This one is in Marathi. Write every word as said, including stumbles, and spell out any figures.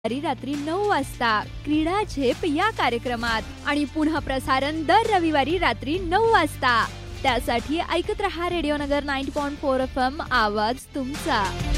रात्री नऊ वाजता क्रीडा झेप या कार्यक्रमात आणि पुन्हा प्रसारण दर रविवारी रात्री नऊ वाजता. त्यासाठी ऐकत रहा रेडिओ नगर नव्वद पॉइंट चार एफ एम, आवाज तुमचा.